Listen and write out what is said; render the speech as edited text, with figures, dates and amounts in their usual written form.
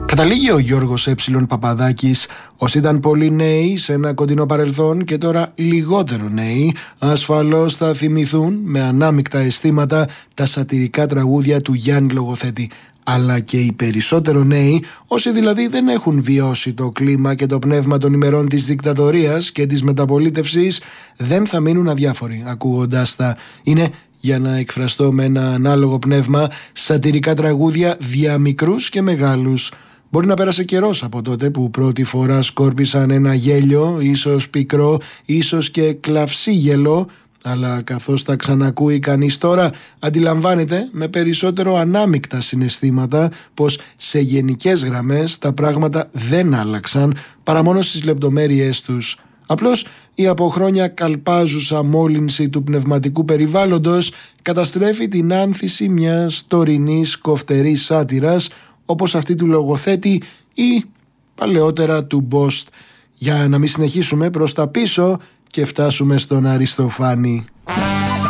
Καταλήγει ο Γιώργος Παπαδάκης. Όσοι ήταν πολύ νέοι σε ένα κοντινό παρελθόν και τώρα λιγότερο νέοι, ασφαλώς θα θυμηθούν με ανάμεικτα αισθήματα τα σατιρικά τραγούδια του Γιάννη Λογοθέτη. Αλλά και οι περισσότερο νέοι, όσοι δηλαδή δεν έχουν βιώσει το κλίμα και το πνεύμα των ημερών της δικτατορίας και της μεταπολίτευσης, δεν θα μείνουν αδιάφοροι ακούγοντάς τα. Είναι, για να εκφραστώ με ένα ανάλογο πνεύμα, σατιρικά τραγούδια δια μικρούς και μεγάλους. Μπορεί να πέρασε καιρός από τότε που πρώτη φορά σκόρπισαν ένα γέλιο, ίσως πικρό, ίσως και κλαυσίγελο, αλλά καθώς τα ξανακούει κανείς τώρα, αντιλαμβάνεται με περισσότερο ανάμεικτα συναισθήματα πως σε γενικές γραμμές τα πράγματα δεν άλλαξαν παρά μόνο στις λεπτομέρειές τους. Απλώς η από χρόνια καλπάζουσα μόλυνση του πνευματικού περιβάλλοντος καταστρέφει την άνθηση μιας τωρινής κοφτερής σάτυρας, όπως αυτή του Λογοθέτη ή παλαιότερα του Μπόστ. Για να μην συνεχίσουμε προς τα πίσω και φτάσουμε στον Αριστοφάνη.